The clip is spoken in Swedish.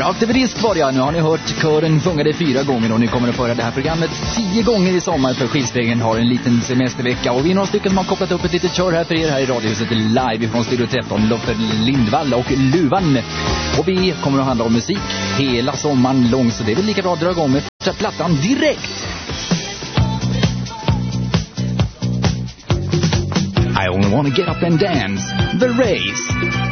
Aktivist var jag. Nu har ni hört kören sjunga det 4 gånger och ni kommer att föra det här programmet 10 gånger i sommar, för Skilsvägen har en liten semestervecka och vi är några stycken som har kopplat upp ett litet kör här för er här i Radiohuset live från Studio 13, Loffer Lindvall och Luvan. Och vi kommer att handla om musik hela sommaren lång, så det är väl lika bra att dra igång med första plattan direkt. I only wanna get up and dance. The Race.